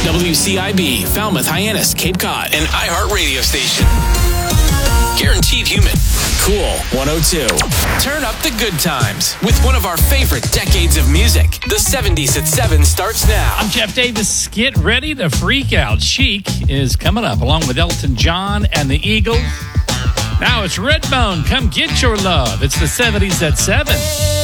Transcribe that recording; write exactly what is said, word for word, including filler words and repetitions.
W C I B, Falmouth, Hyannis, Cape Cod, an iHeart radio station. Guaranteed human. Cool one oh two. Turn up the good times with one of our favorite decades of music. The seventies at seven starts now. I'm Jeff Davis. Get ready to freak out. Chic is coming up along with Elton John and the Eagles. Now it's Redbone. Come get your love. It's the seventies at seven.